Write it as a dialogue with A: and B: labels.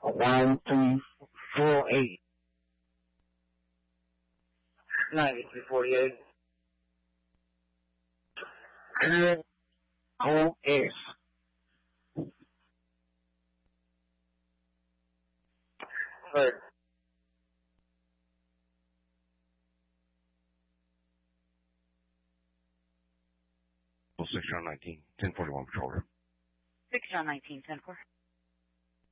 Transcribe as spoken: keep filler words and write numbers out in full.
A: one three four eight. ninety-three forty-eight. Current O S. Third.
B: six John nineteen, ten forty-one patrol.
C: six John nineteen, ten four.